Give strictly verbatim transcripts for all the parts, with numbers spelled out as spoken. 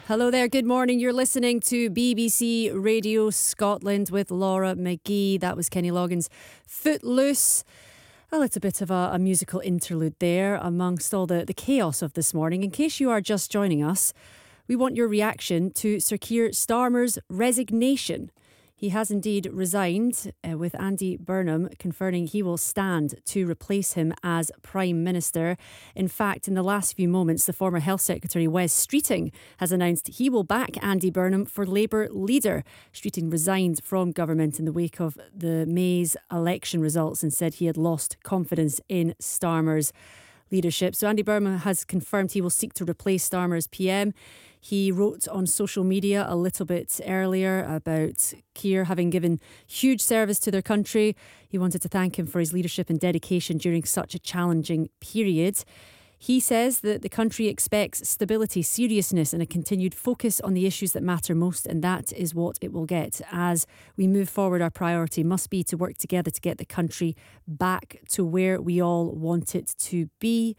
Hello there, good morning. You're listening to B B C Radio Scotland with Laura McGee. That was Kenny Loggins' Footloose. Well, it's a bit of a, a musical interlude there amongst all the, the chaos of this morning. In case you are just joining us, we want your reaction to Sir Keir Starmer's resignation. He has indeed resigned, uh, with Andy Burnham confirming he will stand to replace him as Prime Minister. In fact, in the last few moments, the former Health Secretary Wes Streeting has announced he will back Andy Burnham for Labour leader. Streeting resigned from government in the wake of the May's election results and said he had lost confidence in Starmer's leadership. So Andy Burnham has confirmed he will seek to replace Starmer as P M. He wrote on social media a little bit earlier about Keir having given huge service to their country. He wanted to thank him for his leadership and dedication during such a challenging period. He says that the country expects stability, seriousness and a continued focus on the issues that matter most, and that is what it will get. As we move forward, our priority must be to work together to get the country back to where we all want it to be.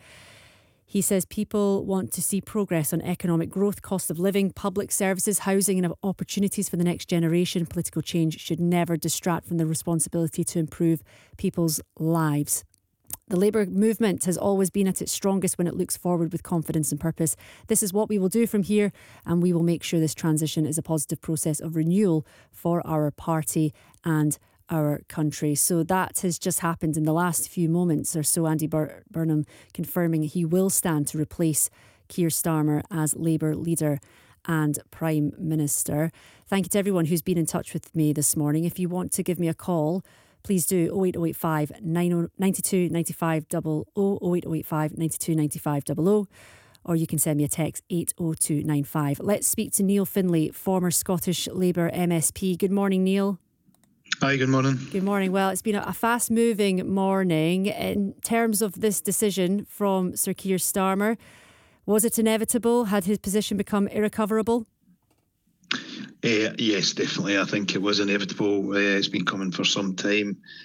He says people want to see progress on economic growth, cost of living, public services, housing and opportunities for the next generation. Political change should never distract from the responsibility to improve people's lives. The Labour movement has always been at its strongest when it looks forward with confidence and purpose. This is what we will do from here, and we will make sure this transition is a positive process of renewal for our party and our country. So that has just happened in the last few moments or so. Andy Bur- Burnham confirming he will stand to replace Keir Starmer as Labour leader and Prime Minister. Thank you to everyone who's been in touch with me this morning. If you want to give me a call, please do oh eight oh eight five, nine two nine five, double oh, oh eight oh eight five, nine two nine five, double oh, or you can send me a text eight oh two nine five. Let's speak to Neil Findlay, former Scottish Labour M S P. Good morning, Neil. Hi, good morning. Good morning. Well, it's been a fast moving morning in terms of this decision from Sir Keir Starmer. Was it inevitable? Had his position become irrecoverable? Uh, yes, definitely. I think it was inevitable. Uh, it's been coming for some time.